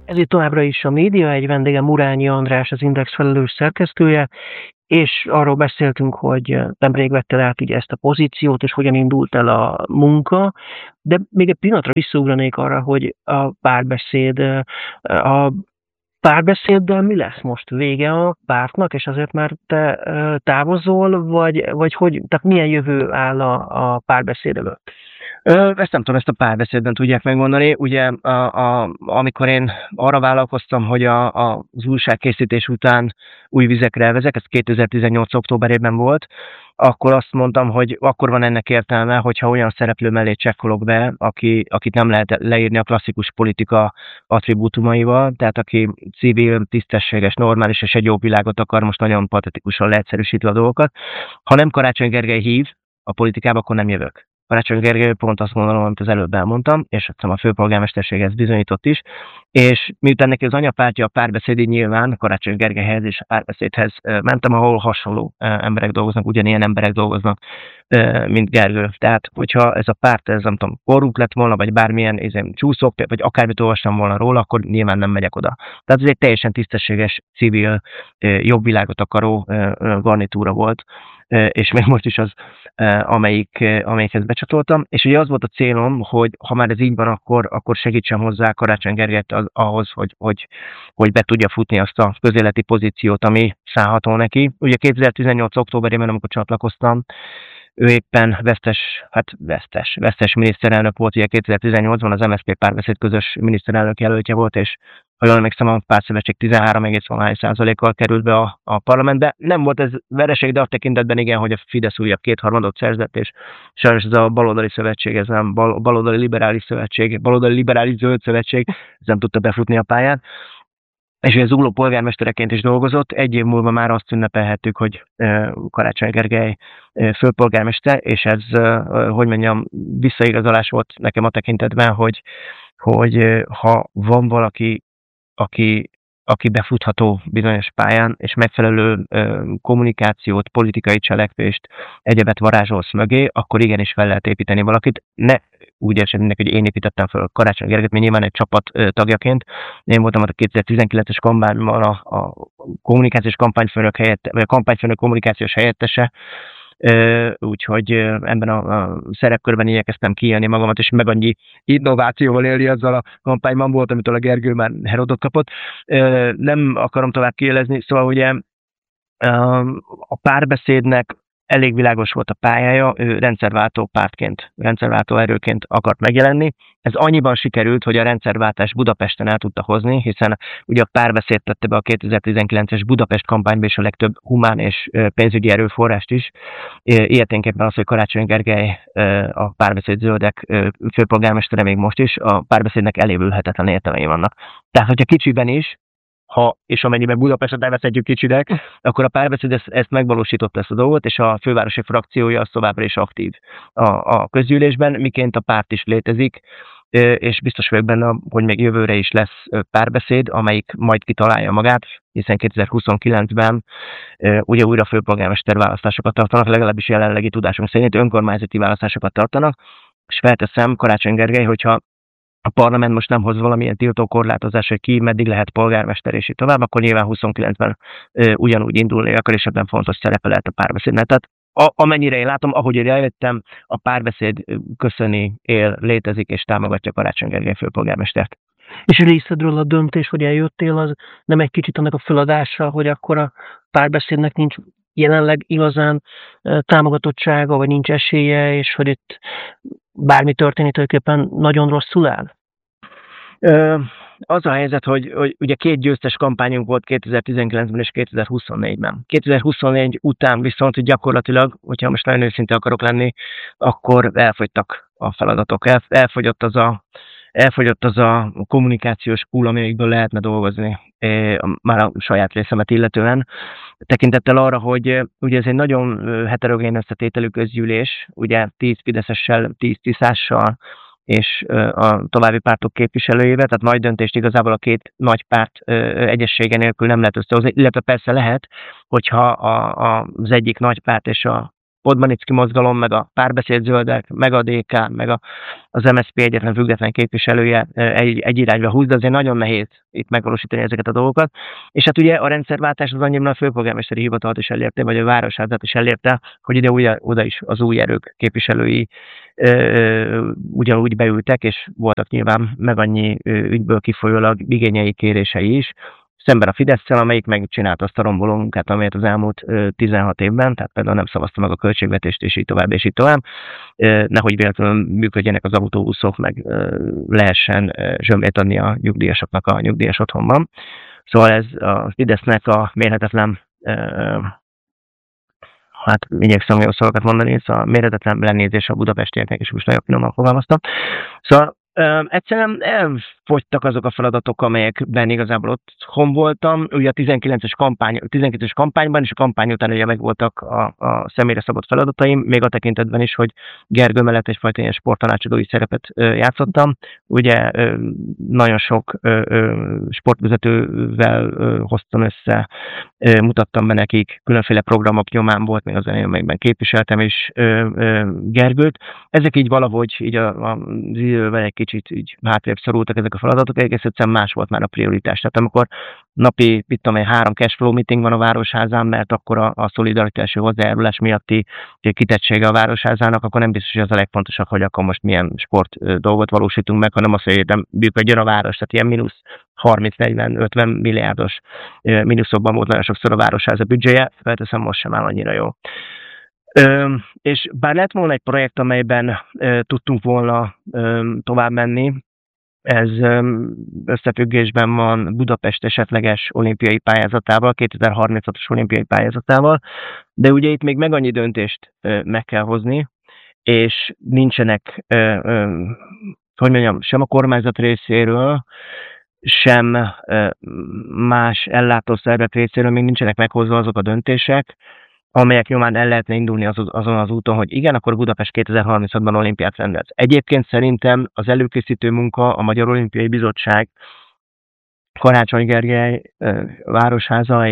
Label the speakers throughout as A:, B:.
A: Ez itt továbbra is a média, egy vendége Murányi András, az Index felelős szerkesztője, és arról beszéltünk, hogy nemrég vetted át ugye ezt a pozíciót, és hogyan indult el a munka, de még egy pillanatra visszaugranék arra, hogy a párbeszéddel mi lesz most? Vége a pártnak, és azért már te távozol, vagy hogy, tehát milyen jövő áll a párbeszéd előtt?
B: Ezt nem tudom, ezt a párbeszédben tudják megmondani. Ugye, amikor én arra vállalkoztam, hogy az újságkészítés után új vizekre elvezek, ez 2018. októberében volt, akkor azt mondtam, hogy akkor van ennek értelme, hogyha olyan szereplő mellé csekkolok be, akit nem lehet leírni a klasszikus politika attribútumaival, tehát aki civil, tisztességes, normális és egy jobb világot akar, most nagyon patetikusan leegyszerűsítve a dolgokat. Ha nem Karácsony Gergely hív a politikába, akkor nem jövök. Karácsony Gergely pont azt mondanom, amit az előbb elmondtam, és azt hiszem a főpolgármesterség ezt bizonyított is, és miután neki az anyapártja a Párbeszéd, így nyilván Karácsony Gergelyhez és a Párbeszédhez mentem, ahol hasonló emberek dolgoznak, ugyanilyen emberek dolgoznak, mint Gergő. Tehát, hogyha ez a párt, ez nem tudom, korrupt lett volna, vagy bármilyen csúszok, vagy akármit olvastam volna róla, akkor nyilván nem megyek oda. Tehát ez egy teljesen tisztességes, civil, jobb világot akaró garnitúra volt, és még most is az, amelyikhez becsatoltam. És ugye az volt a célom, hogy ha már ez így van, akkor segítsem hozzá Karácsony Gergelyt ahhoz, hogy be tudja futni azt a közéleti pozíciót, ami szállható neki. Ugye 2018. októberében, amikor csatlakoztam, ő éppen vesztes miniszterelnök volt, ugye 2018-ban az MSZP Párbeszéd közös miniszterelnök jelöltje volt, és ha jól emlékszem, a pártszövetség 13,1%-kal került be a parlamentbe. Nem volt ez vereség, de a tekintetben igen, hogy a Fidesz újabb kétharmadot szerzett, és sajnos ez a baloldali szövetség, ez nem baloldali liberális szövetség, baloldali liberális zöld szövetség, ez nem tudta befutni a pályán. És ugye zugló polgármestereként is dolgozott, egy év múlva már azt ünnepelhettük, hogy Karácsony Gergely főpolgármester, és ez, hogy mondjam, visszaigazolás volt nekem a tekintetben, hogy ha van valaki, aki befutható bizonyos pályán, és megfelelő kommunikációt, politikai cselekvést, egyebet varázsolsz mögé, akkor igenis fel lehet építeni valakit. Ne úgy esetleg, hogy én építettem fel Karácsony Gergelyt, mert nyilván egy csapat tagjaként. Én voltam a 2019-es kampányban a kommunikációs kampányfőnök helyett, vagy a kampányfőnök kommunikációs helyettese, úgyhogy ebben a szerepkörben igyekeztem kiélni magamat, és meg annyi innovációval élni azzal a kampányban volt, amitől a Gergő már Herodot kapott. Nem akarom tovább kielezni, szóval ugye a Párbeszédnek elég világos volt a pályája, ő rendszerváltó pártként, rendszerváltó erőként akart megjelenni. Ez annyiban sikerült, hogy a rendszerváltás Budapesten el tudta hozni, hiszen ugye a Párbeszéd tette be a 2019-es Budapest kampányba is a legtöbb humán és pénzügyi erőforrást is. Ilyeténképpen az, hogy Karácsony Gergely a Párbeszéd zöldek főpolgármestere még most is, a Párbeszédnek elévülhetetlen értelmei vannak. Tehát, hogyha kicsiben is, és amennyiben Budapestet elveszedjük kicsinek, akkor a Párbeszéd ezt megvalósította ezt a dolgot, és a fővárosi frakciója az továbbra is aktív a közgyűlésben, miként a párt is létezik, és biztos vagyok benne, hogy még jövőre is lesz Párbeszéd, amelyik majd kitalálja magát, hiszen 2029-ben ugye újra főpolgármester választásokat tartanak, legalábbis jelenlegi tudásunk szerint önkormányzati választásokat tartanak, és felteszem Karácsony Gergely, hogyha a parlament most nem hoz valamilyen tiltókorlátozás, hogy ki meddig lehet polgármester és így tovább, akkor nyilván 29-ben ugyanúgy indulni akar, és ebben fontos szerepe lehet a Párbeszédnek. Tehát amennyire én látom, ahogy én eljöttem, a Párbeszéd köszöni, él, létezik és támogatja Karácsony Gergely főpolgármestert.
A: És részedről a döntés, hogy eljöttél, az nem egy kicsit annak a feladása, hogy akkor a Párbeszédnek nincs jelenleg igazán támogatottsága, vagy nincs esélye, és hogy itt bármi történik, tulajdonképpen nagyon rosszul áll?
B: Az a helyzet, hogy ugye két győztes kampányunk volt 2019-ben és 2024-ben. 2024 után viszont gyakorlatilag, hogyha most nagyon őszinte akarok lenni, akkor elfogytak a feladatok. Elfogyott az a kommunikációs pool, amelyikből lehetne dolgozni, már a saját részemet illetően. Tekintettel arra, hogy ugye ez egy nagyon heterogén összetételű közgyűlés, ugye 10 fideszessel, 10 tiszással, és a további pártok képviselőjével, tehát nagy döntést igazából a két nagy párt egyessége nélkül nem lehet összehozni, illetve persze lehet, hogyha az egyik nagy párt és Podmanicki mozgalom, meg a Párbeszéd Zöldek, meg a DK, meg az MSZP egyetlen független képviselője egy irányba húz, de azért nagyon nehéz itt megvalósítani ezeket a dolgokat. És hát ugye a rendszerváltás az annyiban a főpolgármesteri hivatalt is elérte, vagy a városházát is elérte, hogy ide oda is az új erők képviselői ugyanúgy beültek, és voltak nyilván meg annyi ügyből kifolyólag igényei, kérései is, szemben a Fidesz-szel, amelyik megcsinálta azt a romboló munkát, amelyet az elmúlt 16 évben, tehát például nem szavazta meg a költségvetést, és így tovább, és így tovább. Nehogy véletlenül működjenek az autóbuszok, meg lehessen zsömlét adni a nyugdíjasoknak a nyugdíjas otthonban. Szóval ez a Fidesznek a mérhetetlen, hát igyekszem jó szavakat mondani, szóval mérhetetlen lenézés a budapestieknek, és most nagyon finoman fogalmaztam. Szóval egyszerűen elfogytak azok a feladatok, amelyekben igazából otthon voltam. Ugye a 19-es kampányban és a kampány után ugye megvoltak a személyre szabott feladataim, még a tekintetben is, hogy Gergő mellett egyfajta ilyen sporttanácsadói szerepet játszottam. Ugye nagyon sok sportvezetővel hoztam össze, mutattam be nekik, különféle programok nyomán volt, még az amelyekben képviseltem is Gergőt. Ezek így valahogy így az idővel egy kicsit így hátrébb szorultak ezek a feladatok, egész egyszerűen más volt már a prioritás. Tehát amikor napi, 3 cashflow meeting van a Városházán, mert akkor a szolidaritási hozzájárulás miatti kitettsége a Városházának, akkor nem biztos, hogy az a legfontosabb, hogy akkor most milyen sport dolgot valósítunk meg, hanem az, hogy nem működjön a város. Tehát ilyen mínusz 30-40-50 milliárdos mínuszokban volt nagyon sokszor a Városháza büdzséje, felteszem, most sem áll annyira jó. És bár lett volna egy projekt, amelyben tudtunk volna tovább menni, ez összefüggésben van Budapest esetleges olimpiai pályázatával, 2036-os olimpiai pályázatával, de ugye itt még meg annyi döntést meg kell hozni, és nincsenek, hogy mondjam, sem a kormányzat részéről, sem más ellátószervek részéről még nincsenek meghozva azok a döntések, amelyek nyomán el lehetne indulni azon az úton, hogy igen, akkor Budapest 2036-ban olimpiát rendez. Egyébként szerintem az előkészítő munka, a Magyar Olimpiai Bizottság, Karácsony Gergely Városháza,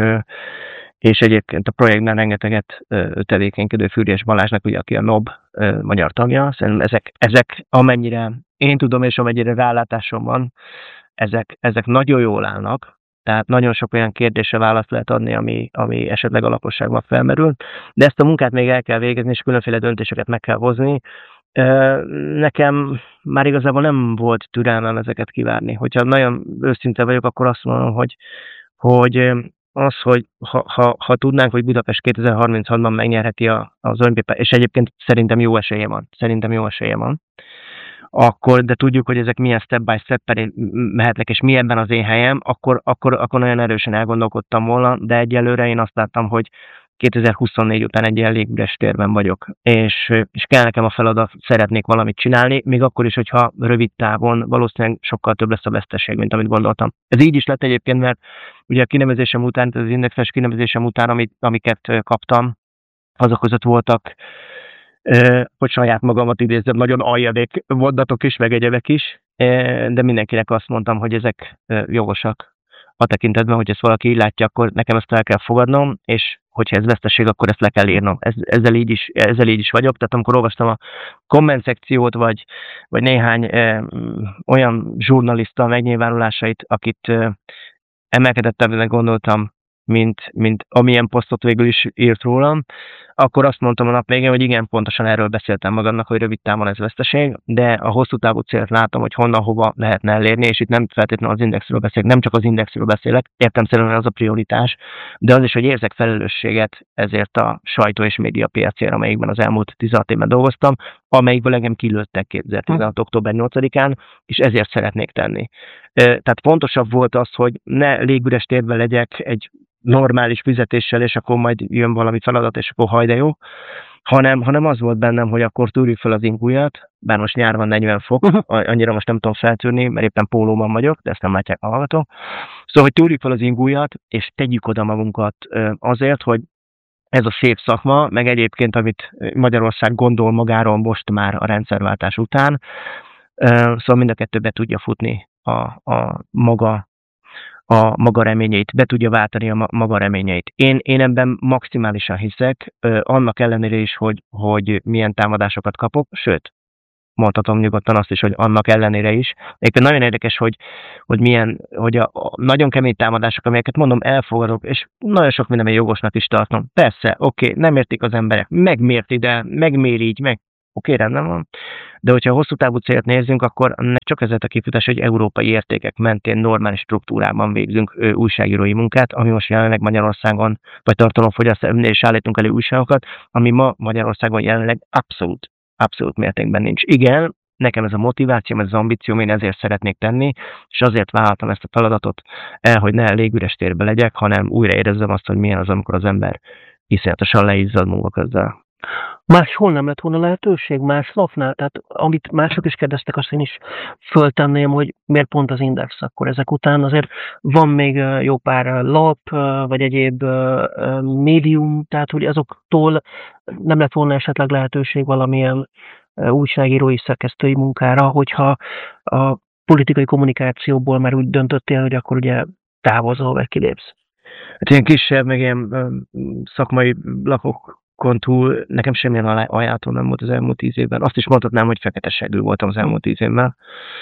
B: és egyébként a projektben rengeteget tevékenykedő Füriyes Balázsnak, ugye, aki a NOB magyar tagja. Szerintem ezek amennyire én tudom, és amennyire rálátásom van, ezek nagyon jól állnak. Tehát nagyon sok olyan kérdésre választ lehet adni, ami esetleg a lakosságban felmerül. De ezt a munkát még el kell végezni, és különféle döntéseket meg kell hozni. Nekem már igazából nem volt türelmem ezeket kivárni. Hogyha nagyon őszinte vagyok, akkor azt mondom, hogy ha tudnánk, hogy Budapest 2036-ban megnyerheti az olimpiát, és egyébként szerintem jó esélye van, akkor, de tudjuk, hogy ezek milyen step by step mehetnek, és mi ebben az én helyem, akkor nagyon erősen elgondolkodtam volna, de egyelőre én azt láttam, hogy 2024 után egy elég üres térben vagyok, és kell nekem a feladat, szeretnék valamit csinálni, még akkor is, hogyha rövid távon valószínűleg sokkal több lesz a veszteség, mint amit gondoltam. Ez így is lett egyébként, mert ugye a kinevezésem után, az indexes kinevezésem után, amiket kaptam, azok között voltak, hogy saját magamat idézzem, nagyon aljadék mondatok is, meg egyebek is, de mindenkinek azt mondtam, hogy ezek jogosak. A tekintetben, hogy ezt valaki így látja, akkor nekem ezt el kell fogadnom, és hogyha ez veszteség, akkor ezt le kell írnom. Ezzel így is vagyok, tehát amikor olvastam a komment szekciót, vagy néhány olyan zsurnalista megnyilvánulásait, akit emelkedettebben gondoltam, mint amilyen posztot végül is írt rólam, akkor azt mondtam a nap végén, hogy igen, pontosan erről beszéltem magamnak, hogy rövid távon ez veszteség, de a hosszú távú célt látom, hogy honnan, hova lehetne elérni, és itt nem feltétlenül az indexről beszélek, nem csak az indexről beszélek, értelemszerűen az a prioritás, de az is, hogy érzek felelősséget ezért a sajtó és média piacért, amelyikben az elmúlt 16 évben dolgoztam, amelyikből engem kilőttek 2016. október 8-án, és ezért szeretnék tenni. Tehát fontosabb volt az, hogy ne légüres térben legyek egy normális fizetéssel, és akkor majd jön valami feladat, és akkor haj de jó, hanem az volt bennem, hogy akkor tűrjük fel az ingújat, bár most nyár van 40 fok, annyira most nem tudom feltűrni, mert éppen pólóban vagyok, de ezt nem látják a hallgatók. Szóval, hogy tűrjük fel az ingújat, és tegyük oda magunkat azért, hogy ez a szép szakma, meg egyébként, amit Magyarország gondol magáról most már a rendszerváltás után, szóval mind a kettő be tudja futni a maga a maga reményeit, be tudja váltani a maga reményeit. Én ebben maximálisan hiszek, annak ellenére is, hogy milyen támadásokat kapok, sőt, mondhatom nyugodtan azt is, hogy annak ellenére is. Éppen nagyon érdekes, hogy a nagyon kemény támadások, amelyeket mondom, elfogadok, és nagyon sok mindenben jogosnak is tartom. Persze, oké, nem értik az emberek, megmért ide, megmér így, oké, rendben van. De hogyha hosszú távú célt nézzünk, akkor ennek csak ez a kifutás, hogy európai értékek mentén normális struktúrában végzünk újságírói munkát, ami most jelenleg Magyarországon, vagy tartalomfogyasztás, és állítunk elő újságokat, ami ma Magyarországon jelenleg abszolút mértékben nincs. Igen, nekem ez a motivációm, ez az ambícióm, én ezért szeretnék tenni, és azért vállaltam ezt a feladatot hogy ne légüres térbe legyek, hanem újra érezzem azt, hogy milyen az, amikor az ember iszonyatosan leizzad munkaközzel.
A: Máshol nem lett volna lehetőség, más lapnál? Tehát amit mások is kérdeztek, azt én is föltenném, hogy miért pont az Index akkor ezek után. Azért van még jó pár lap, vagy egyéb médium, tehát hogy azoktól nem lett volna esetleg lehetőség valamilyen újságírói szerkesztői munkára, hogyha a politikai kommunikációból már úgy döntöttél, hogy akkor ugye távozol, vagy kilépsz.
B: Hát ilyen kisebb, meg ilyen szakmai lapokon túl nekem semmilyen ajánlató nem volt az elmúlt 10 évben. Azt is mondhatnám, hogy fekete seggű voltam az elmúlt 10 évben.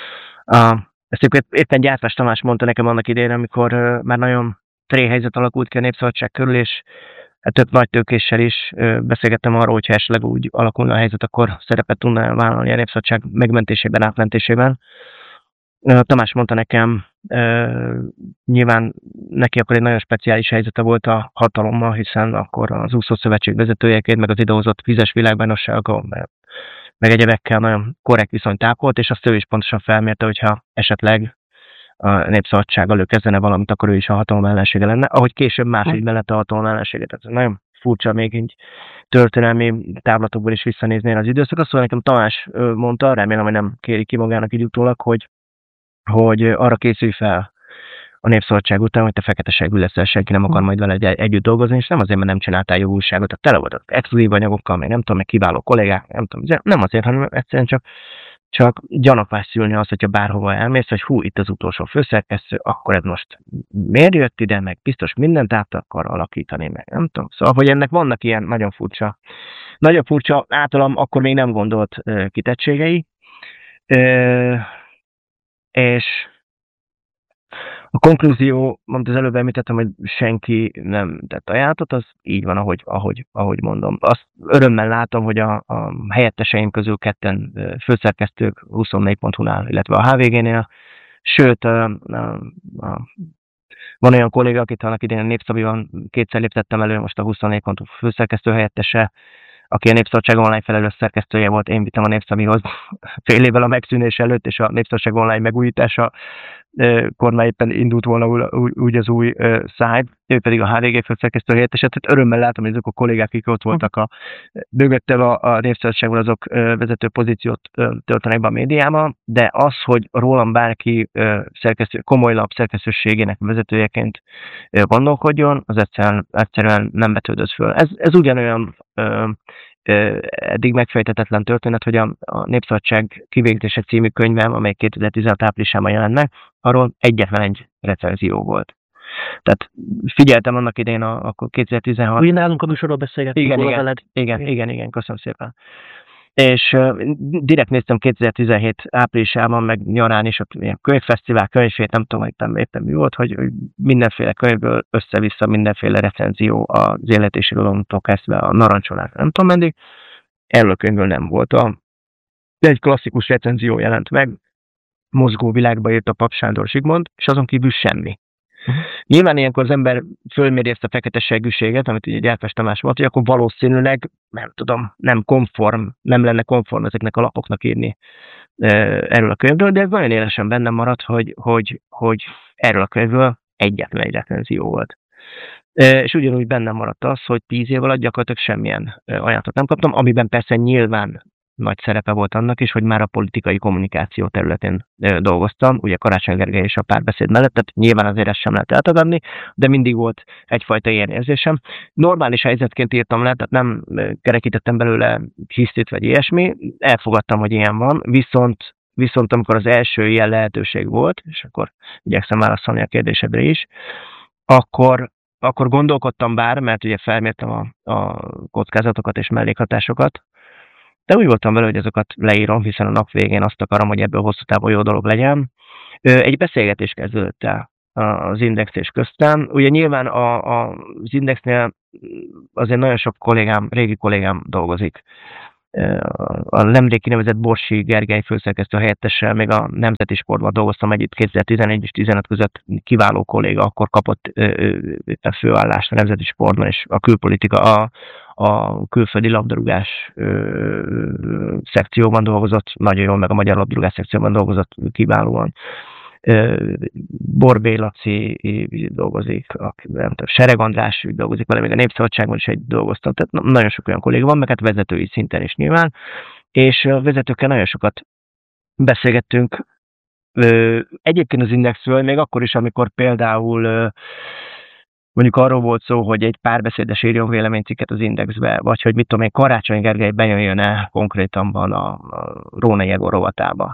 B: Ezt éppen Gyártás Tamás mondta nekem annak idején, amikor már nagyon tréhelyzet alakult ki a Népszabadság körül, és több nagy tőkéssel is beszélgettem arról, hogyha esetleg úgy alakulna a helyzet, akkor szerepet tudna vállalni a Népszabadság megmentésében, átmentésében. Tamás mondta nekem, nyilván neki akkor egy nagyon speciális helyzete volt a hatalommal, hiszen akkor az úszószövetség vezetőjeként, meg az idehozott vizes világbajnokságon, meg egyebekkel nagyon korrekt viszonyt ápolt, és azt ő is pontosan felmérte, hogyha esetleg a Népszabadsággal ő kezdene valamit, akkor ő is a hatalom ellensége lenne, ahogy később másodban lett a hatalom ellensége. Tehát nagyon furcsa még így történelmi távlatokból is visszanézni az időszakot. Szóval nekem Tamás mondta, remélem, hogy nem kéri ki magának így utólag, hogy arra készülj fel a Népszabadság után, hogy te fekete seggű leszel, senki nem akar majd vele együtt dolgozni, és nem azért, mert nem csináltál jó újságot, tehát tele voltak exkluzív anyagokkal, meg nem tudom, meg kiváló kollégák, nem azért, hanem egyszerűen csak gyanakvás szülni az, hogyha bárhova elmész, hogy hú, itt az utolsó főszerkesztő, akkor ez most miért jött ide, meg biztos mindent át akar alakítani, meg nem tudom. Szóval, hogy ennek vannak ilyen nagyon furcsa, általam akkor még nem gondolt kitettségei, és a konklúzió, amit az előbb említettem, hogy senki nem tett ajánlatot, az így van, ahogy mondom. Azt örömmel látom, hogy a helyetteseim közül ketten főszerkesztők 24.hu-nál, illetve a HVG-nél, sőt, van olyan kolléga, akit annak idején a Népszabiban kétszer léptettem elő, most a 24.hu főszerkesztő helyettese, aki a Népszabadság online felelős szerkesztője volt, én vittem a Népszabihoz fél évvel a megszűnés előtt, és a Népszabadság online megújítása kor már éppen indult volna úgy az új szájt, ő pedig a HVG főszerkesztő helyettese. Tehát örömmel látom, hogy azok a kollégák, akik ott voltak mögöttem a Népszabadságban, azok vezető pozíciót töltenek be a médiában, de az, hogy rólam bárki komoly lap szerkesztőségének vezetőjeként gondolkodjon, az egyszerűen nem vetődött föl. Ez ugyanolyan eddig megfejtetetlen történet, hogy a Népszabadság kivégzése című könyvem, amely 2016 áprilisában jelent meg, arról egyetlen egy recenzió volt. Tehát figyeltem annak idején, akkor 2016...
A: Ugye nálunk a műsorról beszélgettünk volna veled.
B: Igen, köszönöm szépen. És direkt néztem 2017 áprilisában, meg nyarán is, ott ilyen könyvfesztivál, könyvét, nem tudom, éppen mi volt, hogy mindenféle könyvből össze-vissza mindenféle recenzió az élet és irodalomtól kezdve a narancsolás, nem tudom meddig. Erről a könyvből nem volt. Egy klasszikus recenzió jelent meg, Mozgó világba írt a Pap Sándor Zsigmond, és azon kívül semmi. Nyilván ilyenkor az ember fölméri ezt a fekete seggűséget, amit ugye Gyártás Tamás volt, hogy akkor valószínűleg, nem tudom, nem lenne konform ezeknek a lapoknak írni erről a könyvről, de ez nagyon élesen bennem maradt, hogy erről a könyvről egyetlen egy recenzió volt. És ugyanúgy bennem maradt az, hogy 10 év alatt gyakorlatilag semmilyen ajánlatot nem kaptam, amiben persze nyilván nagy szerepe volt annak is, hogy már a politikai kommunikáció területén dolgoztam, ugye Karácsony Gergely és a Párbeszéd mellett, tehát nyilván azért ezt sem lehet eltagadni, de mindig volt egyfajta ilyen érzésem. Normális helyzetként írtam le, tehát nem kerekítettem belőle hisztit vagy ilyesmi, elfogadtam, hogy ilyen van, viszont viszont amikor az első ilyen lehetőség volt, és akkor igyekszem válaszolni a kérdésedre is, akkor gondolkodtam mert ugye felmértem a kockázatokat és mellékhatásokat, de úgy voltam vele, hogy azokat leírom, hiszen a nap végén azt akarom, hogy ebből hosszú távon jó dolog legyen. Egy beszélgetés kezdődött el az Index és köztem. Ugye nyilván az Indexnél azért nagyon sok régi kollégám dolgozik. A nemrég kinevezett Borsi Gergely főszerkesztő helyettessel még a Nemzeti Sportban dolgoztam együtt 2011 és 15 között, kiváló kolléga, akkor kapott éppen főállást a Nemzeti Sportban, és a külpolitika, a külföldi labdarúgás szekcióban dolgozott, nagyon jól, meg a magyar labdarúgás szekcióban dolgozott kiválóan. Borbély Laci dolgozik, nem tudom, Sereg András dolgozik vele, még a Népszabadságban is egy dolgoztam, tehát nagyon sok olyan kolléga van, meg hát vezetői szinten is nyilván, és a vezetőkkel nagyon sokat beszélgettünk, egyébként az Indexről, még akkor is, amikor például mondjuk arról volt szó, hogy egy párbeszédes írjon véleménycikket az Indexbe, vagy hogy mit tudom én, Karácsony Gergely bejöjjön-e konkrétan a Róna Jegor rovatába.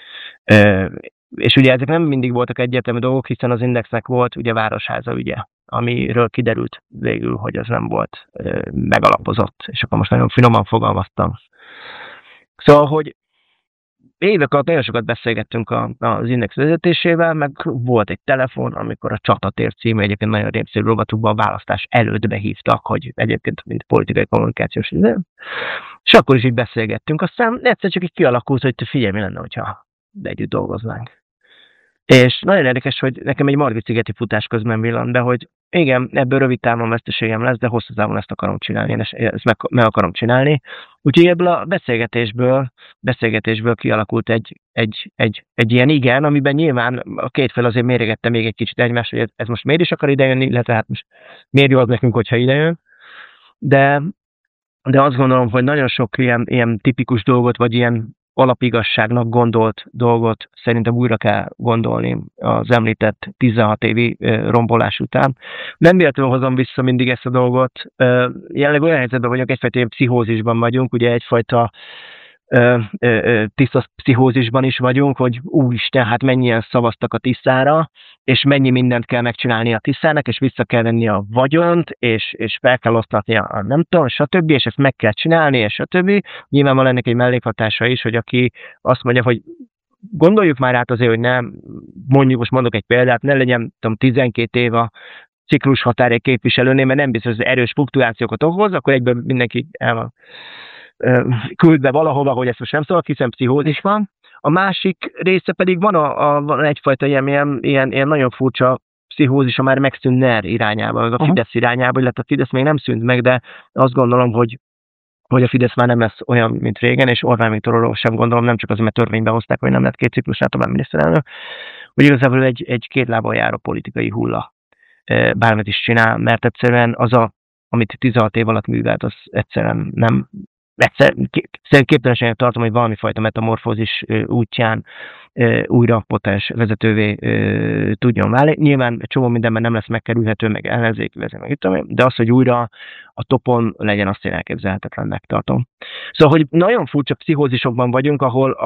B: És ugye ezek nem mindig voltak egyértelmű dolgok, hiszen az Indexnek volt ugye Városháza ügye, amiről kiderült végül, hogy az nem volt megalapozott, és akkor most nagyon finoman fogalmaztam. Szóval, hogy évek alatt nagyon sokat beszélgettünk az Index vezetésével, meg volt egy telefon, amikor a Csatatér című egyébként nagyon népszerű rovatukban a választás előtt behívtak, hogy egyébként mint politikai kommunikációs idő. És akkor is így beszélgettünk, aztán egyszer csak így kialakult, hogy figyelj, mi lenne, hogyha együtt dolgoznánk. És nagyon érdekes, hogy nekem egy Margit-szigeti futás közben villant be, hogy igen, ebből rövid távon veszteségem lesz, de hosszú távon ezt akarom csinálni, én ezt meg akarom csinálni. Úgyhogy ebből a beszélgetésből kialakult egy ilyen igen, amiben nyilván a két fél azért méregette még egy kicsit egymást, hogy ez most miért is akar idejönni, illetve hát most miért jó az nekünk, hogyha idejön. De azt gondolom, hogy nagyon sok ilyen tipikus dolgot, vagy ilyen alapigasságnak gondolt dolgot szerintem újra kell gondolni az említett 16 évi rombolás után. Nem véletlenül hozom vissza mindig ezt a dolgot. Jelenleg olyan helyzetben vagyunk, egyfajta pszichózisban vagyunk, ugye egyfajta tiszta pszichózisban is vagyunk, hogy úristen, hát mennyien szavaztak a Tiszára, és mennyi mindent kell megcsinálni a Tiszának, és vissza kell venni a vagyont, és fel kell osztatni a nem tudom, stb., és ezt meg kell csinálni, és stb. Nyilván ennek egy mellékhatása is, hogy aki azt mondja, hogy gondoljuk már át azért, hogy nem, most mondok egy példát, ne legyen 12 év a ciklus határ egy képviselőnél, mert nem biztos, hogy erős fluktuációkat okoz, akkor egyből mindenki el van küldve valahova, hogy ezt most nem szólok, hiszen pszichózis van. A másik része pedig van egyfajta ilyen nagyon furcsa pszichózis, a már megszűnt NER irányába, meg a Fidesz irányába, illetve a Fidesz még nem szűnt meg, de azt gondolom, hogy a Fidesz már nem lesz olyan, mint régen, és Orbán Viktorról sem gondolom, nem csak azért, mert törvénybe hozták, hogy nem lett 2 ciklusra tovább miniszterelnök, hogy igazából egy két lábon járó politikai hulla bármit is csinál, mert egyszerűen amit 16 év alatt művelt, az egyszerűen nem képtelenségnek tartom, hogy valami fajta metamorfózis útján újra potens vezetővé tudjon válni. Nyilván egy csomó mindenben nem lesz megkerülhető, meg ellenzéki vezető, de az, hogy újra a topon legyen, azt én elképzelhetetlennek tartom. Szóval, hogy nagyon furcsa pszichózisokban vagyunk,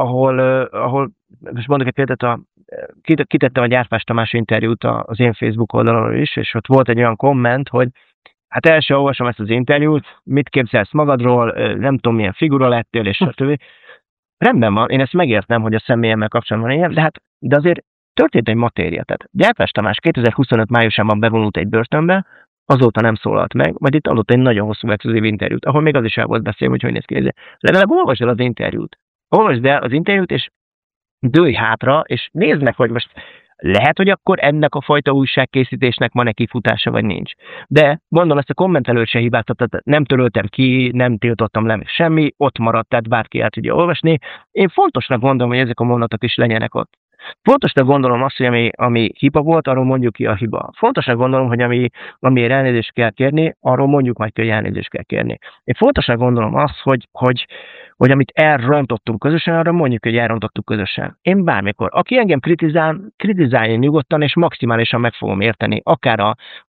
B: ahol most mondok egy példát, kitettem a Gyárpás Tamás interjút az én Facebook oldalon is, és ott volt egy olyan komment, hogy hát első olvasom ezt az interjút, mit képzelsz magadról, nem tudom milyen figura lettél, és stb. Rendben van, én ezt megértem, hogy a személyemmel kapcsolatban van ilyen, de azért történt egy matéria. Tehát Gyárpás Tamás 2025 májusában bevonult egy börtönbe, azóta nem szólalt meg, majd itt adott egy nagyon hosszú exkluzív interjút, ahol még az is el volt beszélve, hogy néz ki. Legalább olvasd el az interjút. Olvasd el az interjút, és dőlj hátra, és nézd meg, hogy most lehet, hogy akkor ennek a fajta újságkészítésnek van-e kifutása, vagy nincs. De gondolom, ezt a kommentelőt se hibáztatott, nem töröltem ki, nem tiltottam le semmi, ott maradt, tehát bárki el tudja olvasni. Én fontosnak gondolom, hogy ezek a mondatok is legyenek ott. Fontosnak gondolom azt, hogy ami hiba volt, arról mondjuk ki a hiba. Fontosnak gondolom, hogy amiért elnézést kell kérni, arról mondjuk majd, hogy elnézést kell kérni. Én fontosnak gondolom azt, hogy amit elrontottunk közösen, arra mondjuk, hogy elrontottuk közösen. Én bármikor. Aki engem kritizálja nyugodtan, és maximálisan meg fogom érteni. Akár a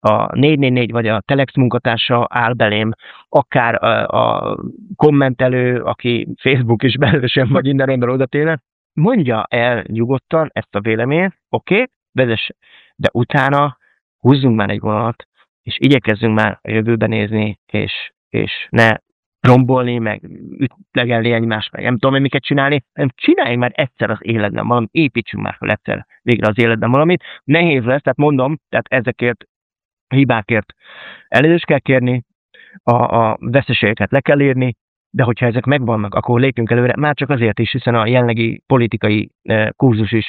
B: 444 vagy a Telex munkatársa áll belém, akár a kommentelő, aki Facebook is belősen vagy innen oda télen. mondja el nyugodtan ezt a véleményt, oké, vezesse, de utána húzzunk már egy vonalat, és igyekezzünk már a jövőbe nézni, és ne rombolni, meg ütlegelni egymást, meg nem tudom, miket csinálni, hanem csináljunk már egyszer az életben valamit, építsünk már fel egyszer végre az életben valamit. Nehéz lesz, tehát mondom, tehát ezekért a hibákért elnézést kell kérni, a veszteségeket le kell írni, de hogyha ezek megvannak, akkor lépjünk előre, már csak azért is, hiszen a jelenlegi politikai kurzus is